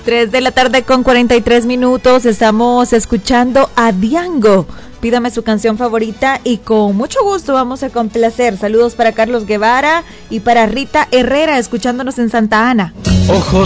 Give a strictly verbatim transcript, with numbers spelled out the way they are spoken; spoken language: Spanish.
tres de la tarde con cuarenta y tres minutos, estamos escuchando a Diango. Pídame su canción favorita y con mucho gusto vamos a complacer. Saludos para Carlos Guevara y para Rita Herrera, escuchándonos en Santa Ana. Ojos